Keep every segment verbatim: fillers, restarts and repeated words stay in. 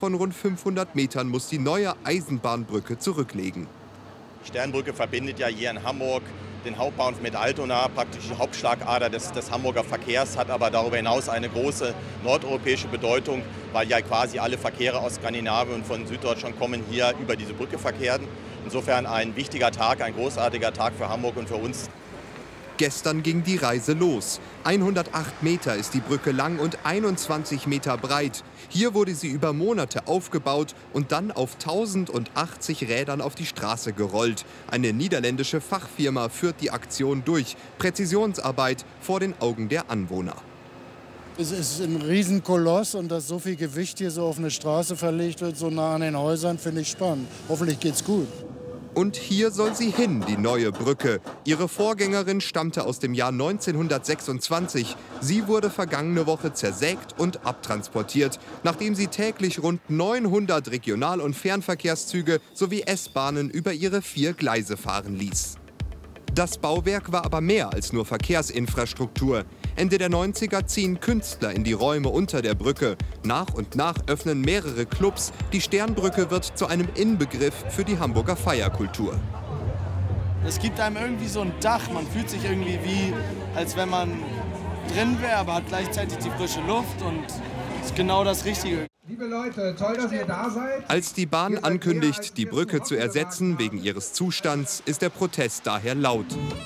von rund fünfhundert Metern muss die neue Eisenbahnbrücke zurücklegen. Die Sternbrücke verbindet ja hier in Hamburg den Hauptbahnhof mit Altona, praktisch die Hauptschlagader des, des Hamburger Verkehrs, hat aber darüber hinaus eine große nordeuropäische Bedeutung, weil ja quasi alle Verkehre aus Skandinavien und von Süddeutschland kommen hier über diese Brücke verkehren. Insofern ein wichtiger Tag, ein großartiger Tag für Hamburg und für uns. Gestern ging die Reise los. hundertacht Meter ist die Brücke lang und einundzwanzig Meter breit. Hier wurde sie über Monate aufgebaut und dann auf tausendachtzig Rädern auf die Straße gerollt. Eine niederländische Fachfirma führt die Aktion durch. Präzisionsarbeit vor den Augen der Anwohner. Es ist ein Riesenkoloss und dass so viel Gewicht hier so auf eine Straße verlegt wird, so nah an den Häusern, finde ich spannend. Hoffentlich geht's gut. Und hier soll sie hin, die neue Brücke. Ihre Vorgängerin stammte aus dem Jahr neunzehnhundertsechsundzwanzig. Sie wurde vergangene Woche zersägt und abtransportiert, nachdem sie täglich rund neunhundert Regional- und Fernverkehrszüge sowie S-Bahnen über ihre vier Gleise fahren ließ. Das Bauwerk war aber mehr als nur Verkehrsinfrastruktur. Ende der neunziger ziehen Künstler in die Räume unter der Brücke. Nach und nach öffnen mehrere Clubs. Die Sternbrücke wird zu einem Inbegriff für die Hamburger Feierkultur. Es gibt einem irgendwie so ein Dach. Man fühlt sich irgendwie wie, als wenn man drin wäre, aber hat gleichzeitig die frische Luft und ist genau das Richtige. Liebe Leute, toll, dass ihr da seid. Als die Bahn ankündigt, die Brücke zu ersetzen wegen ihres Zustands, ist der Protest daher laut.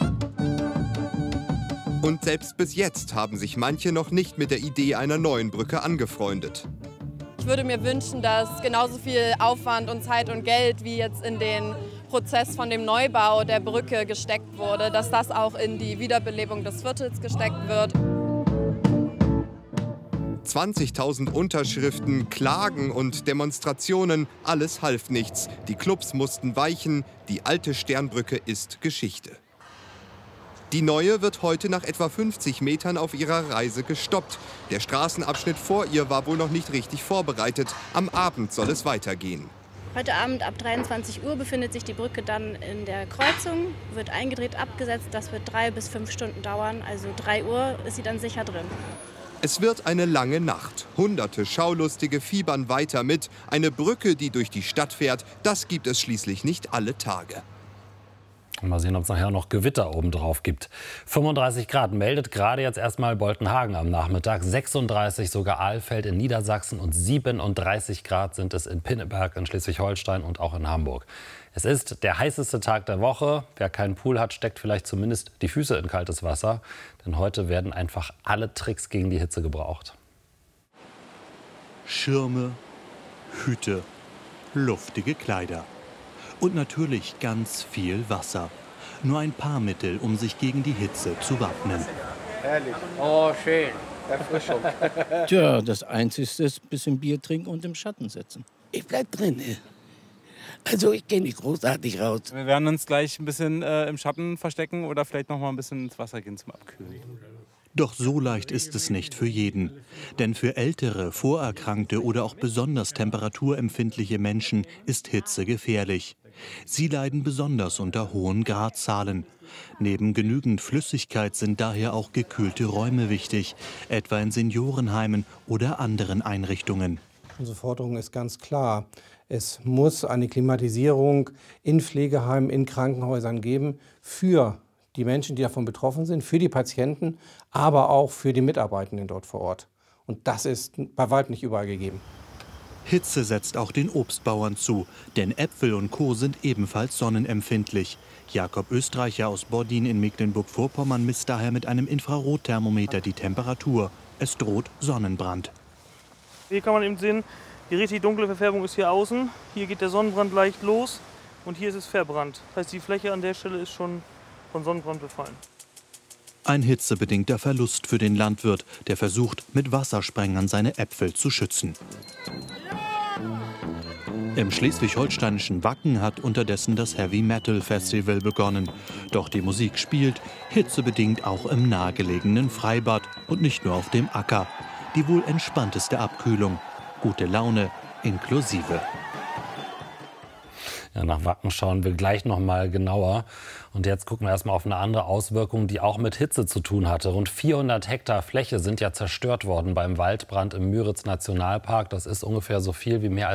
Und selbst bis jetzt haben sich manche noch nicht mit der Idee einer neuen Brücke angefreundet. Ich würde mir wünschen, dass genauso viel Aufwand und Zeit und Geld, wie jetzt in den Prozess von dem Neubau der Brücke gesteckt wurde, dass das auch in die Wiederbelebung des Viertels gesteckt wird. zwanzigtausend Unterschriften, Klagen und Demonstrationen, alles half nichts. Die Clubs mussten weichen, die alte Sternbrücke ist Geschichte. Die neue wird heute nach etwa fünfzig Metern auf ihrer Reise gestoppt. Der Straßenabschnitt vor ihr war wohl noch nicht richtig vorbereitet. Am Abend soll es weitergehen. Heute Abend ab dreiundzwanzig Uhr befindet sich die Brücke dann in der Kreuzung, wird eingedreht, abgesetzt. Das wird drei bis fünf Stunden dauern, also drei Uhr ist sie dann sicher drin. Es wird eine lange Nacht. Hunderte Schaulustige fiebern weiter mit. Eine Brücke, die durch die Stadt fährt, das gibt es schließlich nicht alle Tage. Mal sehen, ob es nachher noch Gewitter obendrauf gibt. fünfunddreißig Grad meldet gerade jetzt erstmal Boltenhagen am Nachmittag. sechsunddreißig sogar Alfeld in Niedersachsen und siebenunddreißig Grad sind es in Pinneberg in Schleswig-Holstein und auch in Hamburg. Es ist der heißeste Tag der Woche. Wer keinen Pool hat, steckt vielleicht zumindest die Füße in kaltes Wasser. Denn heute werden einfach alle Tricks gegen die Hitze gebraucht. Schirme, Hüte, luftige Kleider. Und natürlich ganz viel Wasser. Nur ein paar Mittel, um sich gegen die Hitze zu wappnen. Herrlich. Oh, schön. Erfrischung. Tja, das Einzige ist ein bisschen Bier trinken und im Schatten sitzen. Ich bleib drin. Also ich gehe nicht großartig raus. Wir werden uns gleich ein bisschen äh, im Schatten verstecken oder vielleicht noch mal ein bisschen ins Wasser gehen zum Abkühlen. Doch so leicht ist es nicht für jeden. Denn für ältere, vorerkrankte oder auch besonders temperaturempfindliche Menschen ist Hitze gefährlich. Sie leiden besonders unter hohen Gradzahlen. Neben genügend Flüssigkeit sind daher auch gekühlte Räume wichtig, etwa in Seniorenheimen oder anderen Einrichtungen. Unsere Forderung ist ganz klar. Es muss eine Klimatisierung in Pflegeheimen, in Krankenhäusern geben für die Menschen, die davon betroffen sind, für die Patienten, aber auch für die Mitarbeitenden dort vor Ort. Und das ist bei weitem nicht überall gegeben. Hitze setzt auch den Obstbauern zu, denn Äpfel und Co. sind ebenfalls sonnenempfindlich. Jakob Österreicher aus Boddin in Mecklenburg-Vorpommern misst daher mit einem Infrarotthermometer die Temperatur. Es droht Sonnenbrand. Hier kann man eben sehen, die richtig dunkle Verfärbung ist hier außen. Hier geht der Sonnenbrand leicht los und hier ist es verbrannt. Das heißt, die Fläche an der Stelle ist schon von Sonnenbrand befallen. Ein hitzebedingter Verlust für den Landwirt, der versucht, mit Wassersprengern seine Äpfel zu schützen. Im schleswig-holsteinischen Wacken hat unterdessen das Heavy Metal Festival begonnen. Doch die Musik spielt, hitzebedingt auch im nahegelegenen Freibad und nicht nur auf dem Acker. Die wohl entspannteste Abkühlung. Gute Laune inklusive. Ja, nach Wacken schauen wir gleich noch mal genauer. Und jetzt gucken wir erstmal auf eine andere Auswirkung, die auch mit Hitze zu tun hatte. Rund vierhundert Hektar Fläche sind ja zerstört worden beim Waldbrand im Müritz Nationalpark. Das ist ungefähr so viel wie mehr als